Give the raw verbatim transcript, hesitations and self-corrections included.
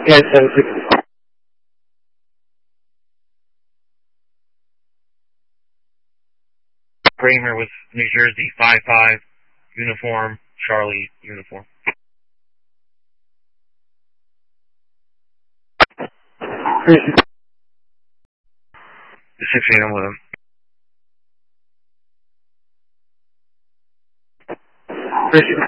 Yeah, seven six. Kramer with New Jersey, five five, uniform, Charlie, uniform. six eight, I'm with him. Appreciate